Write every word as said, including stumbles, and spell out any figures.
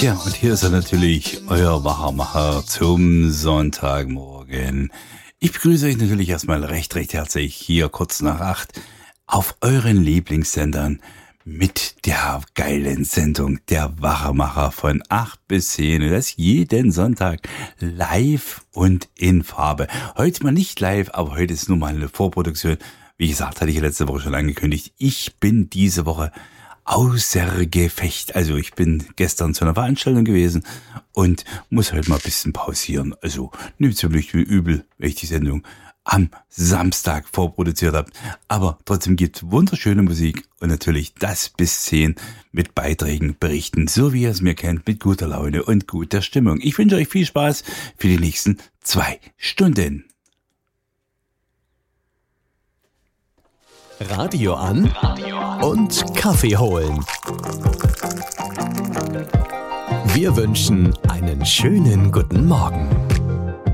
Ja, und hier ist er natürlich, euer Wachermacher zum Sonntagmorgen. Ich begrüße euch natürlich erstmal recht, recht herzlich hier kurz nach acht auf euren Lieblingssendern mit der geilen Sendung der Wachermacher von acht bis zehn. Und das jeden Sonntag live und in Farbe. Heute mal nicht live, aber heute ist nur mal eine Vorproduktion. Wie gesagt, hatte ich letzte Woche schon angekündigt. Ich bin diese Woche außer Gefecht. Also ich bin gestern zu einer Veranstaltung gewesen und muss heute mal ein bisschen pausieren. Also nehmt es mir nicht übel, wenn ich die Sendung am Samstag vorproduziert habe. Aber trotzdem gibt es wunderschöne Musik und natürlich das bis zehn mit Beiträgen, Berichten, so wie ihr es mir kennt, mit guter Laune und guter Stimmung. Ich wünsche euch viel Spaß für die nächsten zwei Stunden. Radio an und Kaffee holen. Wir wünschen einen schönen guten Morgen.